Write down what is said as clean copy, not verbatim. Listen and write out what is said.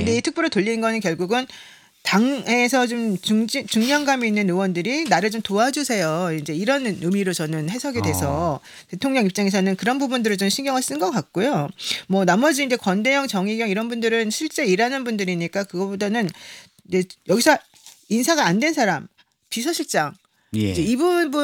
근데 이 특보를 돌린 거는 결국은 당에서 좀 중량감이 있는 의원들이 나를 좀 도와주세요. 이제 이런 의미로 저는 해석이 돼서 대통령 입장에서는 그런 부분들을 좀 신경을 쓴 것 같고요. 뭐 나머지 이제 권대영, 정의경 이런 분들은 실제 일하는 분들이니까 그거보다는 이제 여기서 인사가 안 된 사람, 비서실장 이제 이 부분